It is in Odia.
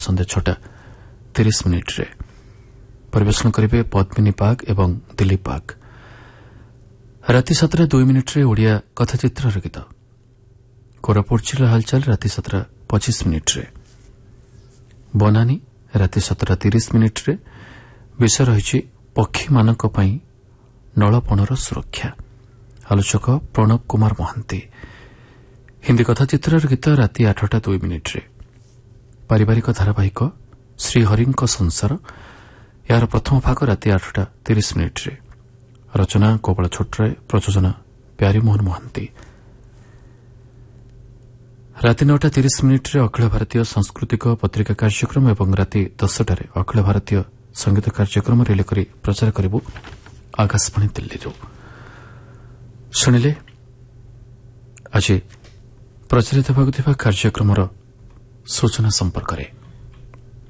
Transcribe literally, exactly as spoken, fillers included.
ସନ୍ଧ୍ୟା ଛଅଟା ତିରିଶ ମିନିଟ୍ରେ ପରିବେଷଣ କରିବେ ପଦ୍ମିନୀ ପାଗ ଏବଂ ଦିଲ୍ଲୀପ ପାଗ। ରାତି ସାତଟା ଦୁଇ ମିନିଟ୍ରେ ଓଡ଼ିଆ କଥାଚିତ୍ରର ଗୀତ। କୋରାପୁଟ ଜିଲ୍ଲା ହାଲଚାଲ ରାତି ସାତଟା ପଚିଶ ମିନିଟ୍ରେ। ବନାନୀ ରାତି ସାତଟା ତିରିଶ ମିନିଟ୍ରେ। ବିଷୟ ରହିଛି ପକ୍ଷୀମାନଙ୍କ ପାଇଁ ନଳପଣର ସୁରକ୍ଷା। ଆଲୋଚକ ପ୍ରଣବ କୁମାର ମହାନ୍ତି। ହିନ୍ଦୀ କଥାଚିତ୍ରର ଗୀତ ରାତି ଆଠଟା ଦୁଇ ମିନିଟ୍ରେ। ପାରିବାରିକ ଧାରାବାହିକ ଶ୍ରୀହରିଙ୍କ ସଂସାର ଏହାର ପ୍ରଥମ ଭାଗ ରାତି ଆଠଟା ତିରିଶ ମିନିଟ୍ରେ। ରଚନା ଗୋପାଳ ଛୋଟରାୟ, ପ୍ରଯୋଜନା ପ୍ୟାରୀମୋହନ ମହାନ୍ତି। ରାତି ନଅଟା ତିରିଶ ମିନିଟ୍ରେ ଅଖିଳ ଭାରତୀୟ ସାଂସ୍କୃତିକ ପତ୍ରିକା କାର୍ଯ୍ୟକ୍ରମ ଏବଂ ରାତି ଦଶଟାରେ ଅଖିଳ ଭାରତୀୟ ସଙ୍ଗୀତ କାର୍ଯ୍ୟକ୍ରମ ରିଲେ କରି ପ୍ରଚାର କରିବୁ ଆକାଶବାଣୀ ଦିଲ୍ଲୀରୁ। ଶୁଣିଲେ ଆଜି ପ୍ରଚାରିତ ହେବାକୁ ଥିବା କାର୍ଯ୍ୟକ୍ରମର ସୂଚନା ସମ୍ପର୍କରେ।